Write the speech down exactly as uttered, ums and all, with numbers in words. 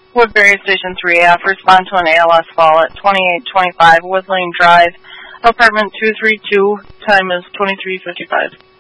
Woodbury Station three F, respond to an A L S call at twenty-eight twenty-five Woodlane Drive, apartment two three two, time is twenty-three fifty-five.